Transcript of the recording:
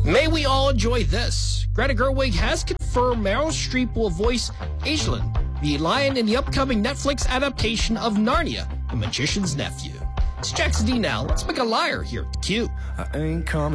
May we all enjoy this. Greta Gerwig has confirmed Meryl Streep will voice Aslan, the lion in the upcoming Netflix adaptation of Narnia, The Magician's Nephew. It's Jackson D now. Let's make a liar here at the Q. I ain't coming.